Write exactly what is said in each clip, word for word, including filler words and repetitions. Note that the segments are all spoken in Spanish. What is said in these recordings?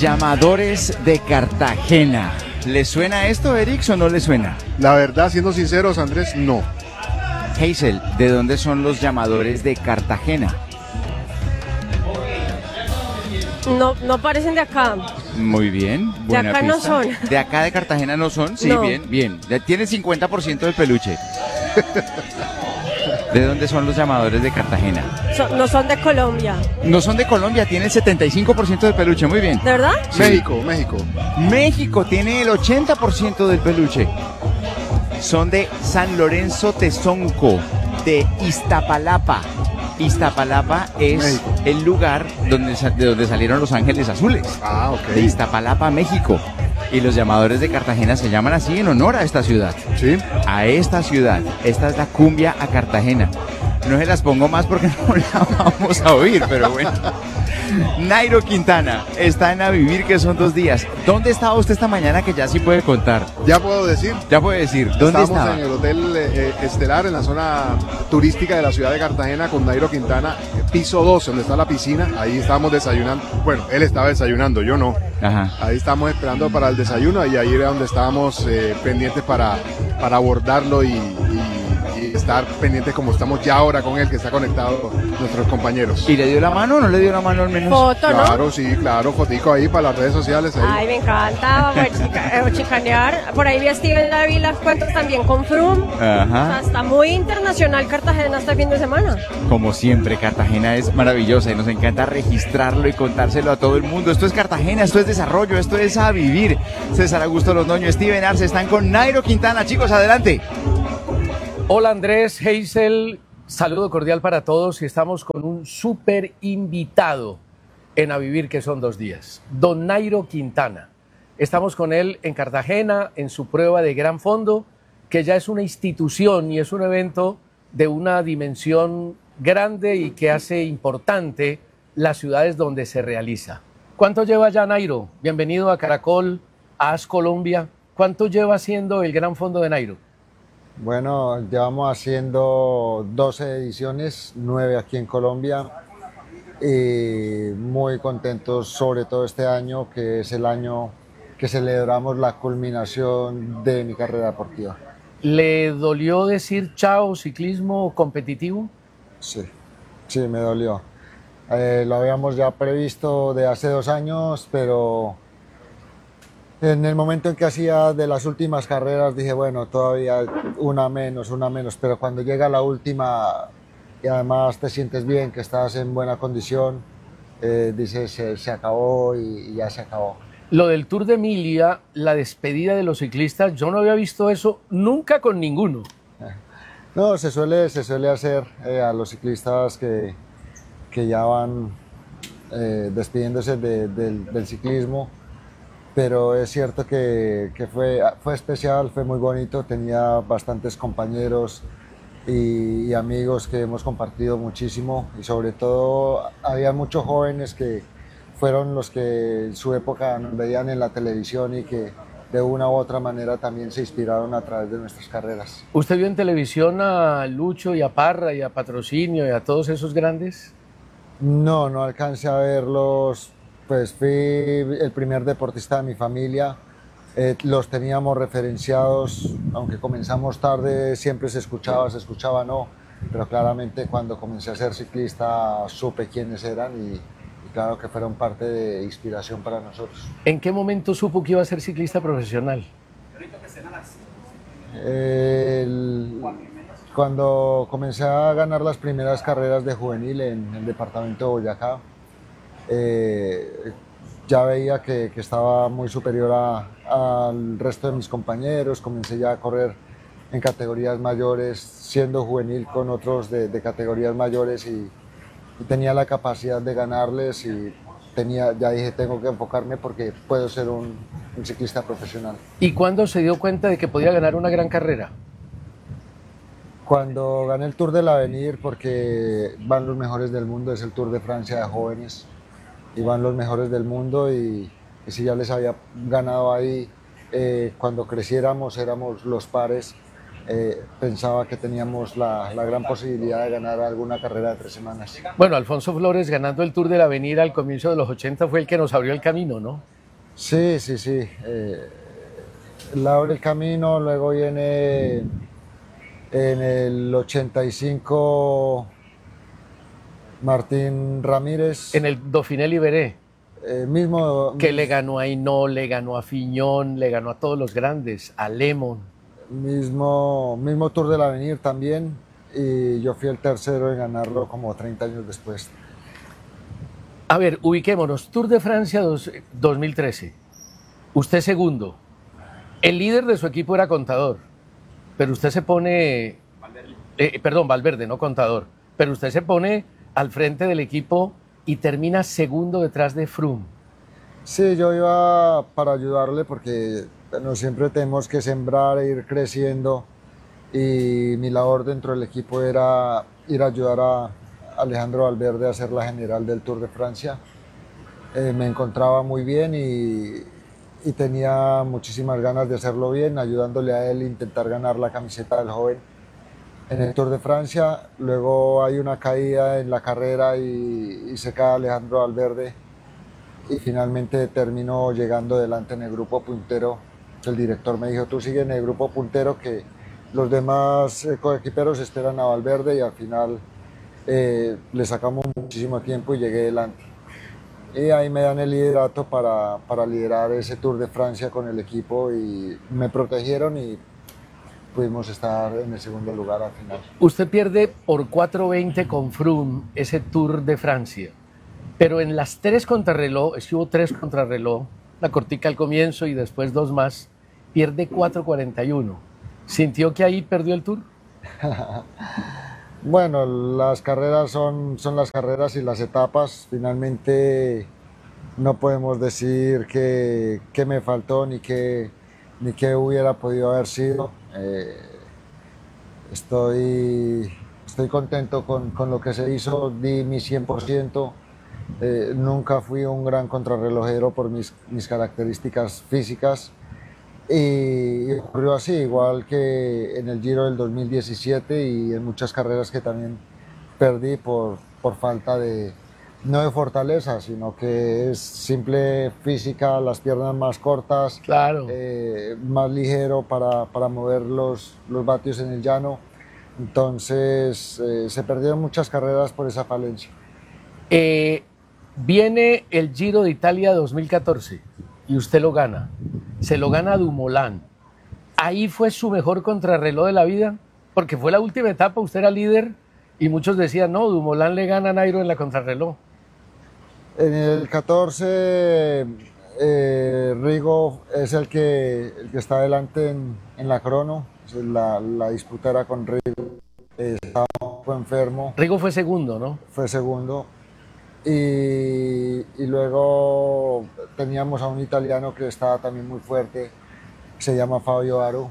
Llamadores de Cartagena. ¿Le suena esto, Eric, o no le suena? La verdad, siendo sinceros, Andrés, no. Hazel, ¿de dónde son los llamadores de Cartagena? No, no parecen de acá. Muy bien, buena De acá pista. no son. De acá de Cartagena no son, sí, No. bien, bien. Ya tiene cincuenta por ciento del peluche. ¿De dónde son los llamadores de Cartagena? So- no son de Colombia. No son de Colombia, tiene el setenta y cinco por ciento del peluche, muy bien. ¿De verdad? Sí. México, México. México tiene el ochenta por ciento del peluche. Son de San Lorenzo Tezonco, de Iztapalapa. Iztapalapa es México. el lugar donde, sa- de donde salieron los Ángeles Azules. Ah, ok. De Iztapalapa, México. Y los llamadores de Cartagena se llaman así en honor a esta ciudad. Sí. A esta ciudad. Esta es la cumbia a Cartagena. No se las pongo más porque no la vamos a oír, pero bueno. Nairo Quintana está en A Vivir, que son dos días. ¿Dónde estaba usted esta mañana que ya sí puede contar? Ya puedo decir. Ya puede decir, ¿dónde Estamos estaba? en el Hotel eh, Estelar, en la zona turística de la ciudad de Cartagena, con Nairo Quintana, piso doce, donde está la piscina. Ahí estábamos desayunando. Bueno, él estaba desayunando, yo no. Ajá. Ahí estamos esperando para el desayuno y ahí era donde estábamos eh, pendientes para, para abordarlo y, y- y estar pendientes como estamos ya ahora con él, que está conectado nuestros compañeros. ¿Y le dio la mano o no le dio la mano al menos? Foto, ¿no? Claro, sí, claro, fotico ahí para las redes sociales. Ahí. Ay, me encanta, vamos a chica- eh, chicanear. Por ahí vi a Steven Dávila, cuentos también con Froome. O sea, Ajá. está muy internacional Cartagena este fin de semana. Como siempre, Cartagena es maravillosa y nos encanta registrarlo y contárselo a todo el mundo. Esto es Cartagena, esto es desarrollo, esto es A Vivir. César Augusto Londoño, Steven Arce están con Nairo Quintana. Chicos, adelante. Hola Andrés, Hazel, saludo cordial para todos y estamos con un súper invitado en A Vivir, que son dos días, don Nairo Quintana. Estamos con él en Cartagena, en su prueba de gran fondo, que ya es una institución y es un evento de una dimensión grande y que hace importante las ciudades donde se realiza. ¿Cuánto lleva ya, Nairo? Bienvenido a Caracol, a As Colombia. ¿Cuánto lleva haciendo el gran fondo de Nairo? Bueno, llevamos haciendo doce ediciones, nueve aquí en Colombia, y muy contentos sobre todo este año, que es el año que celebramos la culminación de mi carrera deportiva. ¿Le dolió decir chao ciclismo competitivo? Sí, sí, me dolió. Eh, lo habíamos ya previsto de hace dos años, pero en el momento en que hacía de las últimas carreras dije, bueno, todavía una menos, una menos, pero cuando llega la última y además te sientes bien, que estás en buena condición, eh, dices, se, se acabó y, y ya se acabó. Lo del Tour de Emilia, la despedida de los ciclistas, yo no había visto eso nunca con ninguno. No, se suele, se suele hacer eh, a los ciclistas que, que ya van eh, despidiéndose de- del, del ciclismo, pero es cierto que, que fue, fue especial, fue muy bonito, tenía bastantes compañeros y, y amigos que hemos compartido muchísimo, y sobre todo había muchos jóvenes que fueron los que en su época nos veían en la televisión y que de una u otra manera también se inspiraron a través de nuestras carreras. ¿Usted vio en televisión a Lucho y a Parra y a Patrocinio y a todos esos grandes? No, no alcancé a verlos, pues fui el primer deportista de mi familia, eh, los teníamos referenciados, aunque comenzamos tarde, siempre se escuchaba, se escuchaba no, pero claramente cuando comencé a ser ciclista supe quiénes eran y, y claro que fueron parte de inspiración para nosotros. ¿En qué momento supo que iba a ser ciclista profesional? El- cuando comencé a ganar las primeras carreras de juvenil en el departamento de Boyacá, eh, ya veía que, que estaba muy superior a- al resto de mis compañeros, comencé ya a correr en categorías mayores, siendo juvenil con otros de, de categorías mayores y, y tenía la capacidad de ganarles y tenía, ya dije, tengo que enfocarme porque puedo ser un, un ciclista profesional. ¿Y cuándo se dio cuenta de que podía ganar una gran carrera? Cuando gané el Tour del Avenir, porque van los mejores del mundo, es el Tour de Francia de jóvenes, y van los mejores del mundo, y, y si ya les había ganado ahí, eh, cuando creciéramos éramos los pares, eh, pensaba que teníamos la, la gran posibilidad de ganar alguna carrera de tres semanas. Bueno, Alfonso Flores ganando el Tour del Avenir al comienzo de los ochenta fue el que nos abrió el camino, ¿no? Sí, sí, sí. Eh, Laura el Camino, luego viene en el ochenta y cinco Martín Ramírez, En el Dauphiné Libéré, eh, mismo, que le ganó a Hinault, le ganó a Fignon, le ganó a todos los grandes, a Lemon. mismo, mismo Tour del Avenir también, y yo fui el tercero en ganarlo como treinta años después. A ver, ubiquémonos. Tour de Francia dos- 2013. Usted segundo. El líder de su equipo era Contador, pero usted se pone... eh, perdón, Valverde, no Contador. Pero usted se pone al frente del equipo y termina segundo detrás de Froome. Sí, yo iba para ayudarle porque bueno, siempre tenemos que sembrar e ir creciendo, y mi labor dentro del equipo era ir a ayudar a Alejandro Valverde a hacer la general del Tour de Francia. Eh, me encontraba muy bien y, y tenía muchísimas ganas de hacerlo bien, ayudándole a él a intentar ganar la camiseta del joven en el Tour de Francia. Luego hay una caída en la carrera y, y se cae Alejandro Valverde, y finalmente termino llegando delante en el grupo puntero. El director me dijo, tú sigue en el grupo puntero, que los demás eh, coequiperos esperan a Valverde, y al final eh, le sacamos muchísimo tiempo y llegué delante. Y ahí me dan el liderato para, para liderar ese Tour de Francia con el equipo, y me protegieron y pudimos estar en el segundo lugar al final. Usted pierde por cuatro veinte con Froome ese Tour de Francia. Pero en las tres contrarreloj, es que hubo tres contrarreloj, la cortica al comienzo y después dos más, pierde cuatro cuarenta y uno. ¿Sintió que ahí perdió el Tour? Bueno, las carreras son, son las carreras y las etapas. Finalmente no podemos decir que, que me faltó ni que, ni que hubiera podido haber sido. Eh, estoy, estoy contento con, con lo que se hizo, di mi cien por ciento. Eh, nunca fui un gran contrarrelojero por mis, mis características físicas, y ocurrió así, igual que en el Giro del dos mil diecisiete y en muchas carreras que también perdí por, por falta de, no de fortaleza, sino que es simple física, las piernas más cortas, Claro. eh, más ligero para, para mover los, los vatios en el llano. Entonces eh, se perdieron muchas carreras por esa falencia. Eh, viene el Giro de Italia dos mil catorce y usted lo gana. Se lo gana a Dumoulin. ¿Ahí fue su mejor contrarreloj de la vida? Porque fue la última etapa, usted era líder y muchos decían, no, Dumoulin le gana a Nairo en la contrarreloj. En el catorce, eh, Rigo es el que, el que está adelante en, en la crono. La, la disputa era con Rigo. Eh, estaba un poco enfermo, Rigo fue segundo, ¿no? fue segundo. Y, y luego teníamos a un italiano que estaba también muy fuerte, se llama Fabio Aru.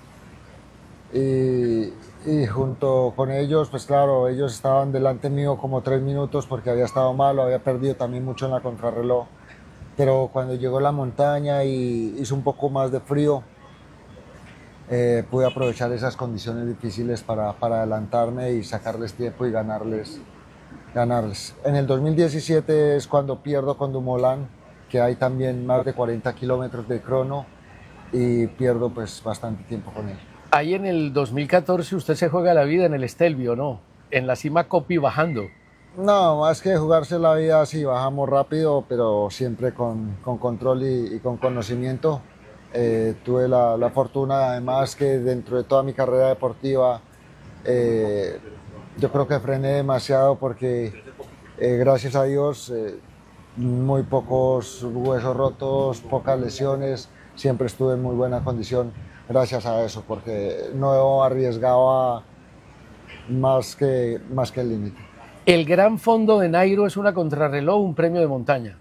Y, y junto con ellos, pues claro, ellos estaban delante mío como tres minutos porque había estado malo, había perdido también mucho en la contrarreloj. Pero cuando llegó la montaña y hizo un poco más de frío, eh, pude aprovechar esas condiciones difíciles para, para adelantarme y sacarles tiempo y ganarles. ganarles. En el dos mil diecisiete es cuando pierdo con Dumoulin, que hay también más de cuarenta kilómetros de crono, y pierdo pues bastante tiempo con él. Ahí en el dos mil catorce usted se juega la vida en el Stelvio, ¿no? En la cima Coppi bajando. No, más que jugarse la vida, sí, bajamos rápido, pero siempre con, con control y, y con conocimiento. Eh, tuve la, la fortuna, además, que dentro de toda mi carrera deportiva, eh, yo creo que frené demasiado porque, eh, gracias a Dios, eh, muy pocos huesos rotos, pocas lesiones, siempre estuve en muy buena condición gracias a eso, porque no arriesgaba más que, más que el límite. El Gran Fondo de Nairo es una contrarreloj, un premio de montaña.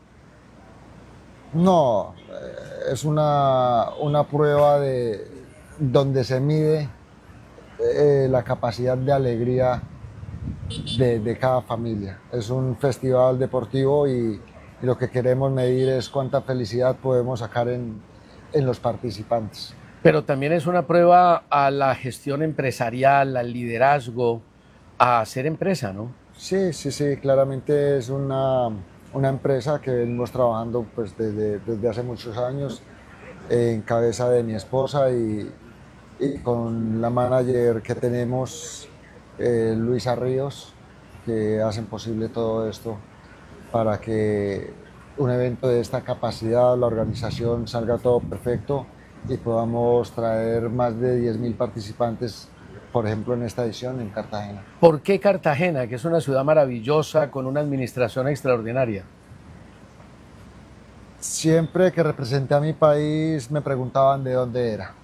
No, eh, es una, una prueba de, donde se mide eh, la capacidad de alegría de, de cada familia. Es un festival deportivo y, y lo que queremos medir es cuánta felicidad podemos sacar en, en los participantes. Pero también es una prueba a la gestión empresarial, al liderazgo, a hacer empresa, ¿no? Sí, sí, sí, claramente es una, una empresa que venimos trabajando pues, desde, desde hace muchos años eh, en cabeza de mi esposa y, y con la manager que tenemos, eh, Luisa Ríos, que hacen posible todo esto para que un evento de esta capacidad, la organización, salga todo perfecto y podamos traer más de diez mil participantes, por ejemplo, en esta edición en Cartagena. ¿Por qué Cartagena, que es una ciudad maravillosa con una administración extraordinaria? Siempre que representé a mi país me preguntaban de dónde era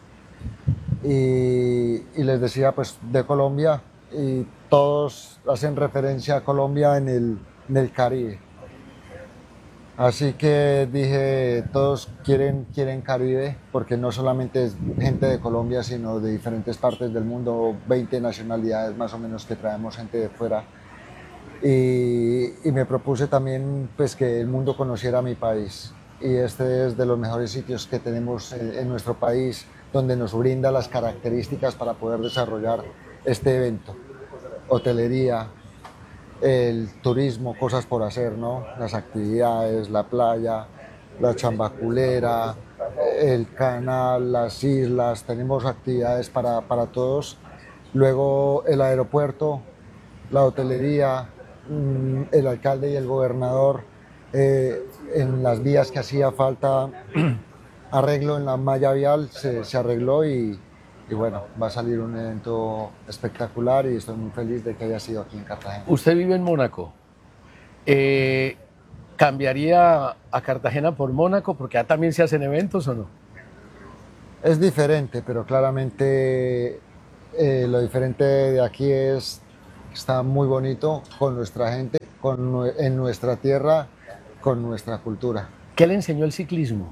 y, y les decía pues de Colombia, y todos hacen referencia a Colombia en el, en el Caribe. Así que dije, todos quieren, quieren Caribe, porque no solamente es gente de Colombia, sino de diferentes partes del mundo, veinte nacionalidades más o menos que traemos gente de fuera. Y, y me propuse también pues, que el mundo conociera mi país. Y este es de los mejores sitios que tenemos en, en nuestro país, donde nos brinda las características para poder desarrollar este evento. Hotelería, el turismo, cosas por hacer, ¿no? Las actividades, la playa, la chambaculera, el canal, las islas, tenemos actividades para, para todos. Luego el aeropuerto, la hotelería, el alcalde y el gobernador, eh, en las vías que hacía falta arreglo en la malla vial, se, se arregló y, y bueno, va a salir un evento espectacular y estoy muy feliz de que haya sido aquí en Cartagena. Usted vive en Mónaco. Eh, ¿Cambiaría a Cartagena por Mónaco? Porque acá también se hacen eventos, ¿o no? Es diferente, pero claramente eh, lo diferente de aquí es que está muy bonito con nuestra gente, con, en nuestra tierra, con nuestra cultura. ¿Qué le enseñó el ciclismo?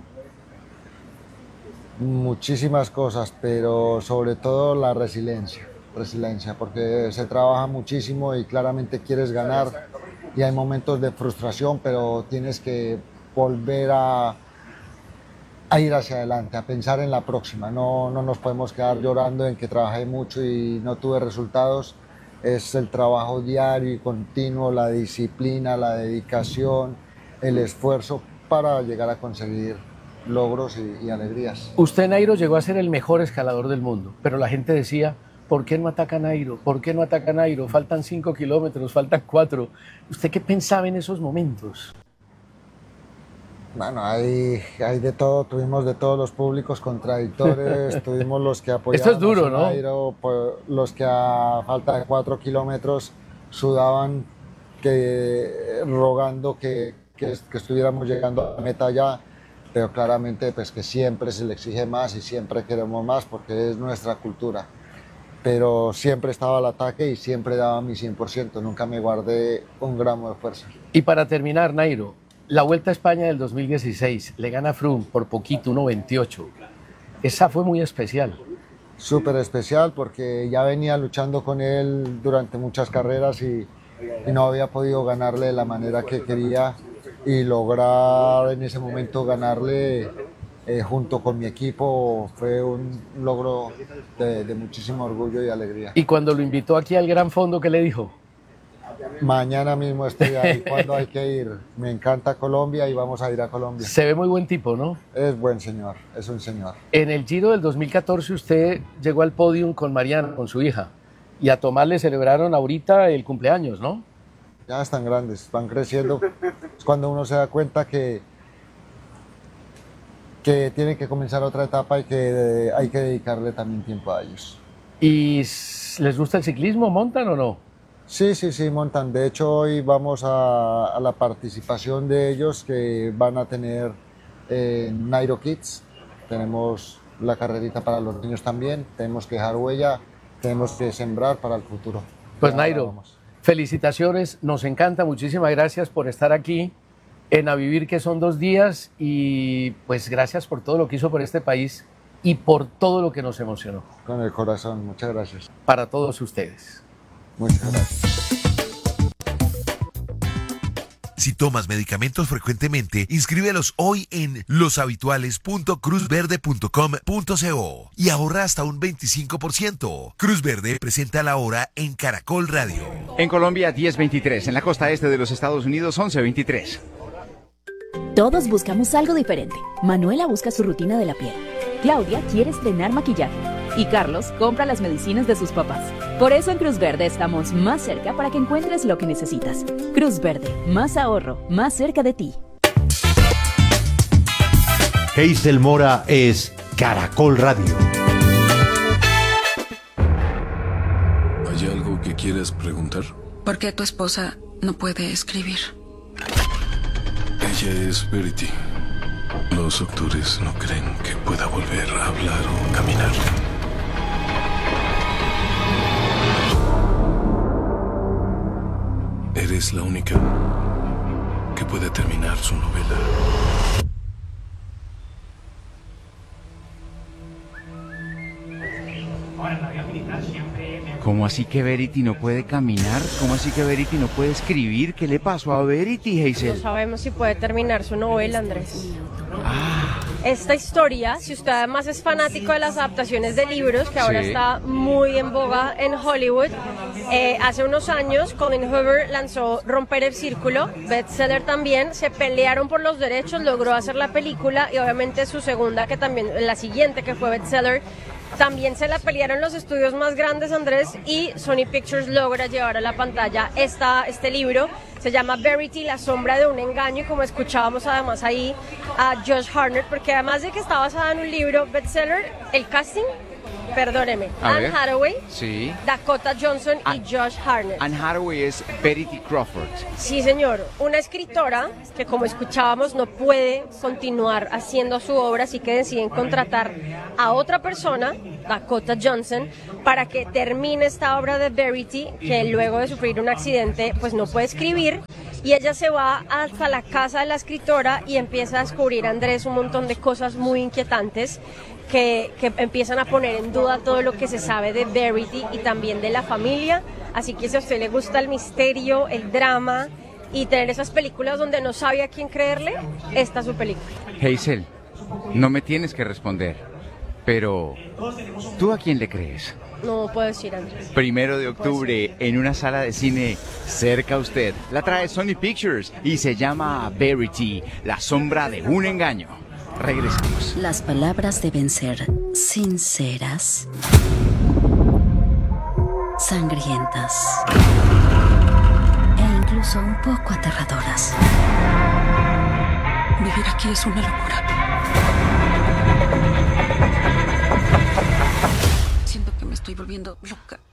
Muchísimas cosas, pero sobre todo la resiliencia, resiliencia, porque se trabaja muchísimo y claramente quieres ganar y hay momentos de frustración, pero tienes que volver a, a ir hacia adelante, a pensar en la próxima. No, no nos podemos quedar llorando en que trabajé mucho y no tuve resultados. Es el trabajo diario y continuo, la disciplina, la dedicación, el esfuerzo para llegar a conseguir logros y, y alegrías. Usted, Nairo, llegó a ser el mejor escalador del mundo, pero la gente decía, ¿por qué no ataca a Nairo? ¿Por qué no ataca a Nairo? Faltan cinco kilómetros, faltan cuatro. ¿Usted qué pensaba en esos momentos? Bueno, hay, hay de todo, tuvimos de todos los públicos contradictores, tuvimos los que apoyaban Esto es duro, a ¿no? Nairo, los que a falta de cuatro kilómetros sudaban que, rogando que, que, que estuviéramos llegando a la meta ya. Pero claramente pues que siempre se le exige más y siempre queremos más porque es nuestra cultura. Pero siempre estaba al ataque y siempre daba mi cien por ciento, nunca me guardé un gramo de fuerza. Y para terminar, Nairo, la Vuelta a España del dos mil dieciséis, le gana Froome por poquito, uno veintiocho. Esa fue muy especial. Súper especial porque ya venía luchando con él durante muchas carreras y, y no había podido ganarle de la manera que quería. Y lograr en ese momento ganarle eh, junto con mi equipo fue un logro de, de muchísimo orgullo y alegría. Y cuando lo invitó aquí al Gran Fondo, ¿qué le dijo? Mañana mismo estoy ahí, ¿cuándo hay que ir? Me encanta Colombia y vamos a ir a Colombia. Se ve muy buen tipo, ¿no? Es buen señor, es un señor. En el Giro del dos mil catorce usted llegó al podium con Mariana, con su hija, y a Tomás le celebraron ahorita el cumpleaños, ¿no? Ya están grandes, van creciendo. Es cuando uno se da cuenta que, que tiene que comenzar otra etapa y que hay que dedicarle también tiempo a ellos. ¿Y les gusta el ciclismo? ¿Montan o no? Sí, sí, sí, montan. De hecho, hoy vamos a, a la participación de ellos que van a tener eh, Nairo Kids. Tenemos la carrerita para los niños también. Tenemos que dejar huella, tenemos que sembrar para el futuro. Pues Ya, Nairo, vamos. Felicitaciones, nos encanta, muchísimas gracias por estar aquí en A Vivir, que son dos días, y pues gracias por todo lo que hizo por este país y por todo lo que nos emocionó. Con el corazón, muchas gracias. Para todos ustedes. Muchas gracias. Si tomas medicamentos frecuentemente, inscríbelos hoy en los habituales punto cruz verde punto com punto co y ahorra hasta un veinticinco por ciento. Cruz Verde presenta la hora en Caracol Radio. En Colombia, diez veintitrés. En la costa este de los Estados Unidos, once veintitrés. Todos buscamos algo diferente. Manuela busca su rutina de la piel. Claudia quiere estrenar maquillaje. Y Carlos compra las medicinas de sus papás. Por eso en Cruz Verde estamos más cerca para que encuentres lo que necesitas. Cruz Verde, más ahorro, más cerca de ti. Hazel Mora es Caracol Radio. ¿Hay algo que quieres preguntar? ¿Por qué tu esposa no puede escribir? Ella es Verity. Los doctores no creen que pueda volver a hablar o caminar. Eres la única que puede terminar su novela. ¿Cómo así que Verity no puede caminar? ¿Cómo así que Verity no puede escribir? ¿Qué le pasó a Verity, No Hazel? sabemos si puede terminar su novela, Andrés. Ah, Esta historia, si usted además es fanático de las adaptaciones de libros, que ahora Sí. está muy en boga en Hollywood, eh, hace unos años Colin Hoover lanzó Romper el Círculo, bestseller también, se pelearon por los derechos, logró hacer la película y obviamente su segunda, que también, la siguiente que fue bestseller, también se la pelearon los estudios más grandes, Andrés, y Sony Pictures logra llevar a la pantalla esta, este libro. Se llama Verity, la sombra de un engaño, y como escuchábamos además ahí a Josh Hartnett, porque además de que está basada en un libro bestseller, el casting, perdóneme, A Anne ver. Hathaway, sí. Dakota Johnson y Josh Hartnett. Anne Hathaway es Verity Crawford. Sí, señor. Una escritora que, como escuchábamos, no puede continuar haciendo su obra, así que deciden contratar a otra persona, Dakota Johnson, para que termine esta obra de Verity, que luego de sufrir un accidente, pues no puede escribir. Y ella se va hasta la casa de la escritora y empieza a descubrir, Andrés, un montón de cosas muy inquietantes que, que empiezan a poner en duda todo lo que se sabe de Verity y también de la familia. Así que si a usted le gusta el misterio, el drama y tener esas películas donde no sabe a quién creerle, esta es su película. Hazel, no me tienes que responder, pero ¿tú a quién le crees? No puedo decir, Andrés. Primero de octubre, en una sala de cine cerca a usted. La trae Sony Pictures y se llama Verity, la sombra de un engaño. Regresamos. Las palabras deben ser sinceras, sangrientas e incluso un poco aterradoras. Vivir aquí es una locura. Siento que me estoy volviendo loca.